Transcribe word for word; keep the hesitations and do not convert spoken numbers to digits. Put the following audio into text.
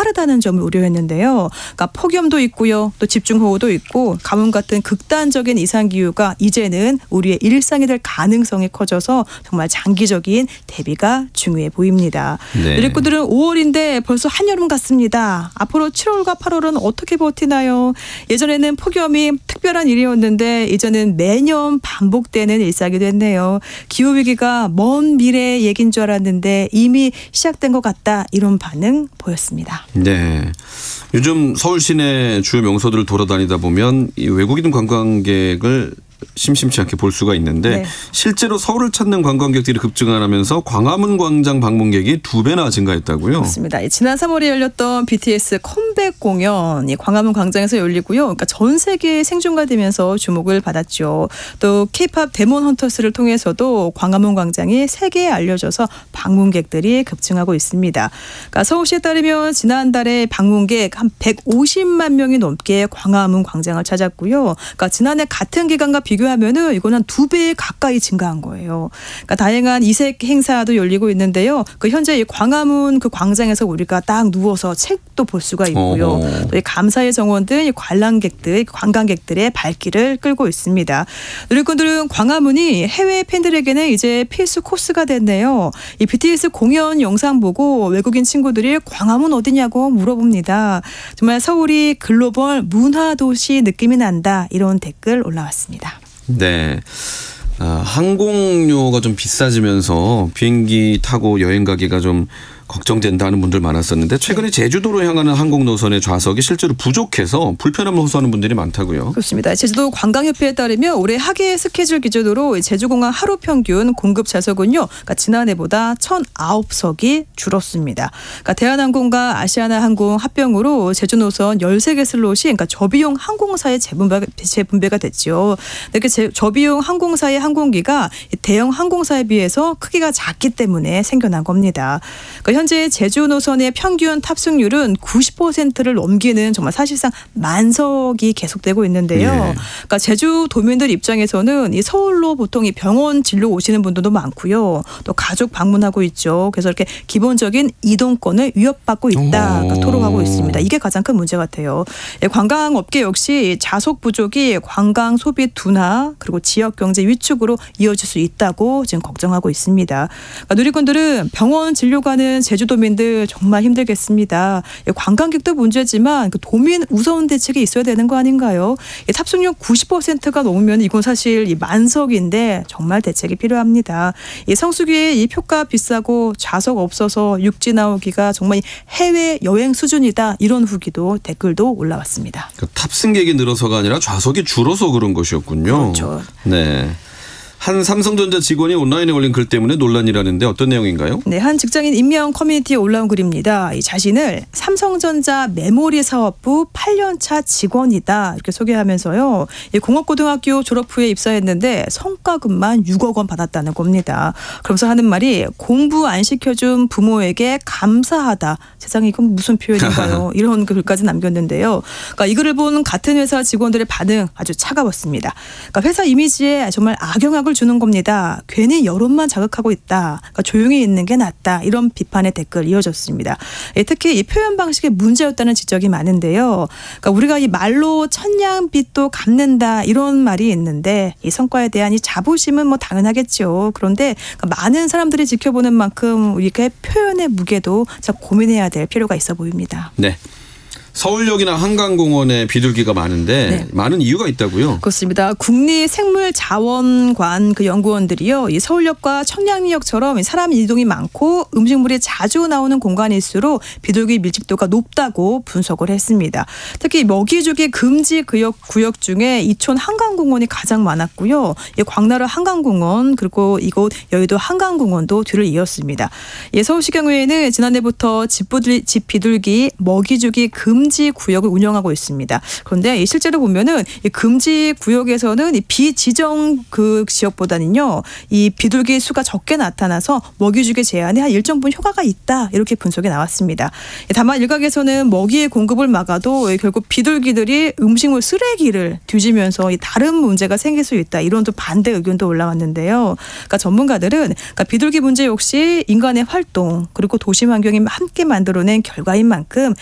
빠르다는 점을 우려했는데요. 그러니까 폭염도 있고요. 또 집중호우도 있고 가뭄 같은 극단적인 이상기후가 이제는 우리의 일상이 될 가능성이 커져서 정말 장기적인 대비가 중요해 보입니다. 네. 누리꾼들은 오월인데 벌써 한여름 같습니다. 앞으로 칠월과 팔월은 어떻게 버티나요? 예전에는 폭염이 특별한 일이었는데 이제는 매년 반복되는 일상이 됐네요. 기후위기가 먼 미래의 얘기인 줄 알았는데 이미 시작된 것 같다. 이런 반응 보였습니다. 네. 요즘 서울 시내 주요 명소들을 돌아다니다 보면 이 외국인 관광객을 심심치 않게 볼 수가 있는데 네. 실제로 서울을 찾는 관광객들이 급증하면서 광화문 광장 방문객이 두 배나 증가했다고요? 그렇습니다. 지난 삼월에 열렸던 비티에스 컴백 공연이 광화문 광장에서 열리고요. 그러니까 전 세계에 생중계되면서 주목을 받았죠. 또 케이팝 데몬 헌터스를 통해서도 광화문 광장이 세계에 알려져서 방문객들이 급증하고 있습니다. 그러니까 서울시에 따르면 지난달에 방문객 한 백오십만 명이 넘게 광화문 광장을 찾았고요. 그러니까 지난해 같은 기간과 비교하면은 이거는 한 두 배 가까이 증가한 거예요. 그러니까 다양한 이색 행사도 열리고 있는데요. 그 현재 이 광화문 그 광장에서 우리가 딱 누워서 책도 볼 수가 있고요. 또 이 감사의 정원 등 관람객들, 관광객들의 발길을 끌고 있습니다. 누리꾼들은 광화문이 해외 팬들에게는 이제 필수 코스가 됐네요. 이 비티에스 공연 영상 보고 외국인 친구들이 광화문 어디냐고 물어봅니다. 정말 서울이 글로벌 문화도시 느낌이 난다. 이런 댓글 올라왔습니다. 네. 아, 항공료가 좀 비싸지면서 비행기 타고 여행 가기가 좀 걱정된다는 분들 많았었는데 최근에 제주도로 향하는 항공 노선의 좌석이 실제로 부족해서 불편함을 호소하는 분들이 많다고요. 그렇습니다. 제주도 관광협회에 따르면 올해 하계 스케줄 기준으로 제주공항 하루 평균 공급 좌석은요. 그러니까 지난해보다 천구 석이 줄었습니다. 그러니까 대한항공과 아시아나항공 합병으로 제주 노선 열세 개 슬롯이 그러니까 저비용 항공사에 재분배가, 재분배가 됐죠. 이렇게 제, 저비용 항공사의 항공기가 대형 항공사에 비해서 크기가 작기 때문에 생겨난 겁니다. 그러니까 현재 제주 노선의 평균 탑승률은 구십 퍼센트를 넘기는 정말 사실상 만석이 계속되고 있는데요. 예. 그러니까 제주 도민들 입장에서는 이 서울로 보통 이 병원 진료 오시는 분들도 많고요. 또 가족 방문하고 있죠. 그래서 이렇게 기본적인 이동권을 위협받고 있다. 그러니까 토로하고 있습니다. 이게 가장 큰 문제 같아요. 관광업계 역시 좌석 부족이 관광 소비 둔화 그리고 지역 경제 위축으로 이어질 수 있다고 지금 걱정하고 있습니다. 그러니까 누리꾼들은 병원 진료 가는 제주도민들 정말 힘들겠습니다. 관광객도 문제지만 그 도민 우선 대책이 있어야 되는 거 아닌가요? 탑승률 구십 퍼센트가 넘으면 이건 사실 이 만석인데 정말 대책이 필요합니다. 이 성수기에 이 표가 비싸고 좌석 없어서 육지 나오기가 정말 해외 여행 수준이다. 이런 후기도 댓글도 올라왔습니다. 그 탑승객이 늘어서가 아니라 좌석이 줄어서 그런 것이었군요. 그렇죠. 네. 한 삼성전자 직원이 온라인에 올린 글 때문에 논란이라는데 어떤 내용인가요? 네, 한 직장인 익명 커뮤니티에 올라온 글입니다. 이 자신을 삼성전자 메모리 사업부 팔 년차 직원이다 이렇게 소개하면서요. 이 공업고등학교 졸업 후에 입사했는데 성과급만 육억 원 받았다는 겁니다. 그러면서 하는 말이 공부 안 시켜준 부모에게 감사하다. 세상에 이건 무슨 표현인가요? 이런 글까지 남겼는데요. 그러니까 이 글을 본 같은 회사 직원들의 반응 아주 차가웠습니다. 그러니까 회사 이미지에 정말 악영향을 주는 겁니다. 괜히 여론만 자극하고 있다. 그러니까 조용히 있는 게 낫다. 이런 비판의 댓글 이어졌습니다. 예, 특히 이 표현 방식에 문제였다는 지적이 많은데요. 그러니까 우리가 이 말로 천냥빚도 갚는다 이런 말이 있는데 이 성과에 대한 이 자부심은 뭐 당연하겠죠. 그런데 그러니까 많은 사람들이 지켜보는 만큼 우리가 표현의 무게도 참 고민해야 될 필요가 있어 보입니다. 네. 서울역이나 한강공원에 비둘기가 많은데 네. 많은 이유가 있다고요? 그렇습니다. 국립생물자원관 그 연구원들이요. 이 서울역과 청량리역처럼 사람 이동이 많고 음식물이 자주 나오는 공간일수록 비둘기 밀집도가 높다고 분석을 했습니다. 특히 먹이주기 금지 구역, 구역 중에 이촌 한강공원이 가장 많았고요. 이 광나루 한강공원 그리고 이곳 여의도 한강공원도 뒤를 이었습니다. 예, 서울시 경우에는 지난해부터 집비둘기, 집비둘기 먹이주기 금지 금지 구역을 운영하고 있습니다. 그런데 실제로 보면은 이 금지 구역에서는 이 비지정 그 지역보다는요, 이 비둘기 수가 적게 나타나서 먹이주기 제한에 한 일정 부분 효과가 있다 이렇게 분석이 나왔습니다. 다만 일각에서는 먹이의 공급을 막아도 결국 비둘기들이 음식물 쓰레기를 뒤지면서 다른 문제가 생길 수 있다 이런 또 반대 의견도 올라왔는데요. 그러니까 전문가들은 그러니까 비둘기 문제 역시 인간의 활동 그리고 도심 환경이 함께 만들어낸 결과인 만큼